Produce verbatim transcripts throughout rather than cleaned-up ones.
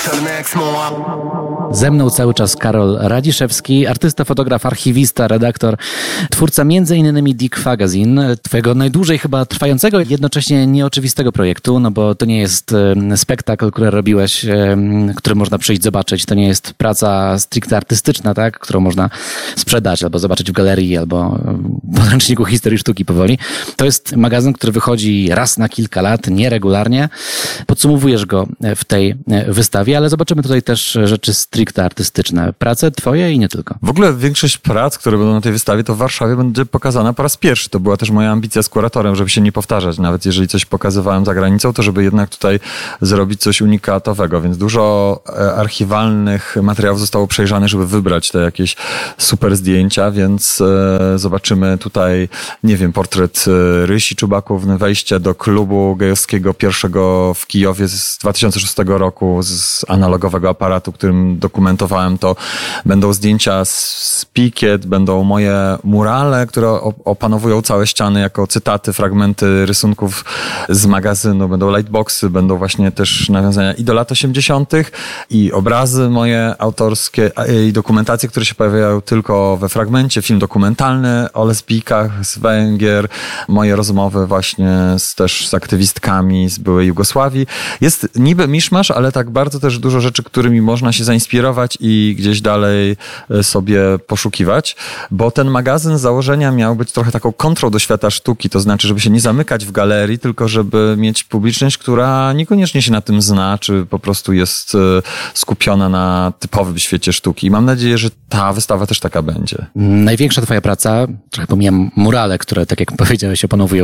Ze mną cały czas Karol Radziszewski, artysta, fotograf, archiwista, redaktor, twórca między innymi Dick Magazine, twojego najdłużej chyba trwającego, jednocześnie nieoczywistego projektu, no bo to nie jest spektakl, który robiłeś, który można przyjść zobaczyć, to nie jest praca stricte artystyczna, tak, którą można sprzedać albo zobaczyć w galerii, albo w podręczniku historii sztuki powoli. To jest magazyn, który wychodzi raz na kilka lat, nieregularnie. Podsumowujesz go w tej wystawie, ale zobaczymy tutaj też rzeczy stricte artystyczne. Prace twoje i nie tylko. W ogóle większość prac, które będą na tej wystawie, to w Warszawie będzie pokazana po raz pierwszy. To była też moja ambicja z kuratorem, żeby się nie powtarzać. Nawet jeżeli coś pokazywałem za granicą, to żeby jednak tutaj zrobić coś unikatowego. Więc dużo archiwalnych materiałów zostało przejrzane, żeby wybrać te jakieś super zdjęcia, więc e, zobaczymy tutaj, nie wiem, portret Rysi Czubaków, wejście do klubu gejowskiego pierwszego w Kijowie z dwa tysiące szóstego roku z analogowego aparatu, którym dokumentowałem to. Będą zdjęcia z pikiet, będą moje murale, które opanowują całe ściany jako cytaty, fragmenty rysunków z magazynu. Będą lightboxy, będą właśnie też nawiązania i do lat osiemdziesiątych i obrazy moje autorskie i dokumentacje, które się pojawiają tylko we fragmencie. Film dokumentalny o lesbijkach z Węgier, moje rozmowy właśnie z, też z aktywistkami z byłej Jugosławii. Jest niby miszmasz, ale tak bardzo też dużo rzeczy, którymi można się zainspirować i gdzieś dalej sobie poszukiwać, bo ten magazyn z założenia miał być trochę taką kontrą do świata sztuki, to znaczy, żeby się nie zamykać w galerii, tylko żeby mieć publiczność, która niekoniecznie się na tym zna, czy po prostu jest skupiona na typowym świecie sztuki. I mam nadzieję, że ta wystawa też taka będzie. Największa twoja praca, trochę pomijam murale, które, tak jak powiedziałeś, opanowują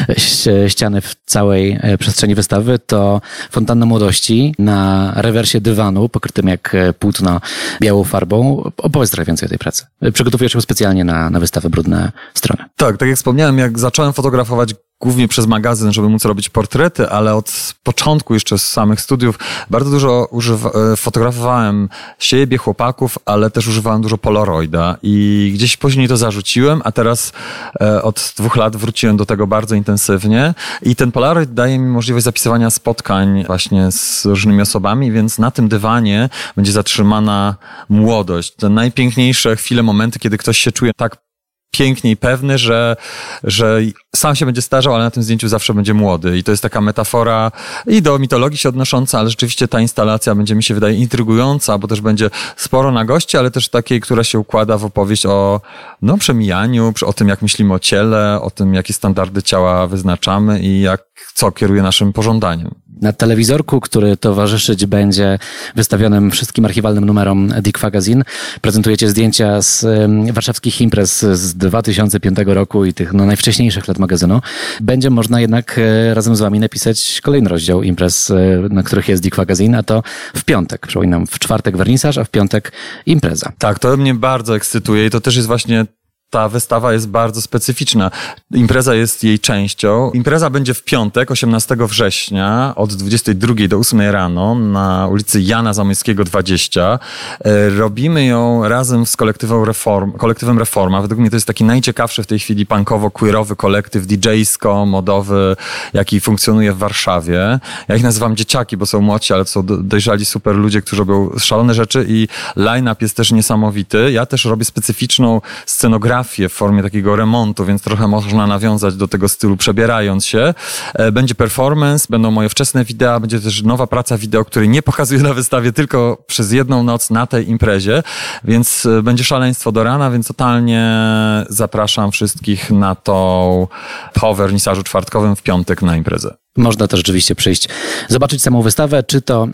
ściany w całej przestrzeni wystawy, to Fontanna Młodości na rewersie dywanu, pokrytym jak płótno białą farbą. Opowiedz trochę więcej o tej pracy. Przygotowujesz się specjalnie na, na wystawę Brudne Strony. Tak, tak jak wspomniałem, jak zacząłem fotografować głównie przez magazyn, żeby móc robić portrety, ale od początku jeszcze z samych studiów bardzo dużo używa- fotografowałem siebie, chłopaków, ale też używałem dużo Polaroida i gdzieś później to zarzuciłem, a teraz e, od dwóch lat wróciłem do tego bardzo intensywnie i ten Polaroid daje mi możliwość zapisywania spotkań właśnie z różnymi osobami, więc na tym dywanie będzie zatrzymana młodość. Te najpiękniejsze chwile, momenty, kiedy ktoś się czuje tak pięknie i pewny, że, że sam się będzie starzał, ale na tym zdjęciu zawsze będzie młody. I to jest taka metafora i do mitologii się odnosząca, ale rzeczywiście ta instalacja będzie, mi się wydaje, intrygująca, bo też będzie sporo na gości, ale też takiej, która się układa w opowieść o no, przemijaniu, o tym, jak myślimy o ciele, o tym, jakie standardy ciała wyznaczamy i jak, co kieruje naszym pożądaniem. Na telewizorku, który towarzyszyć będzie wystawionym wszystkim archiwalnym numerom Dick Magazine, prezentujecie zdjęcia z warszawskich imprez z dwa tysiące piątego roku i tych no, najwcześniejszych lat magazynu. Będzie można jednak razem z wami napisać kolejny rozdział imprez, na których jest Dick Magazine, a to w piątek. Przypominam, w czwartek wernisaż, a w piątek impreza. Tak, to mnie bardzo ekscytuje i to też jest właśnie ta wystawa jest bardzo specyficzna. Impreza jest jej częścią. Impreza będzie w piątek, osiemnastego września, od dwudziestej drugiej do ósmej rano na ulicy Jana Zamoyskiego dwadzieścia. Robimy ją razem z kolektywem, Reform, kolektywem Reforma. Według mnie to jest taki najciekawszy w tej chwili punkowo-queerowy kolektyw didżejsko-modowy, jaki funkcjonuje w Warszawie. Ja ich nazywam dzieciaki, bo są młodsi, ale to są dojrzali super ludzie, którzy robią szalone rzeczy i line-up jest też niesamowity. Ja też robię specyficzną scenografię w formie takiego remontu, więc trochę można nawiązać do tego stylu przebierając się. Będzie performance, będą moje wczesne wideo, będzie też nowa praca wideo, której nie pokazuję na wystawie, tylko przez jedną noc na tej imprezie, więc będzie szaleństwo do rana, więc totalnie zapraszam wszystkich na tą po wernisażu czwartkowym w piątek na imprezę. Można też rzeczywiście przyjść, zobaczyć samą wystawę, czy to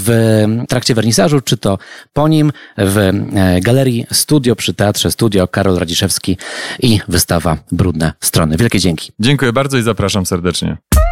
w trakcie wernisażu, czy to po nim w Galerii Studio przy Teatrze Studio. Karol Radziszewski i wystawa Brudne Strony. Wielkie dzięki. Dziękuję bardzo i zapraszam serdecznie.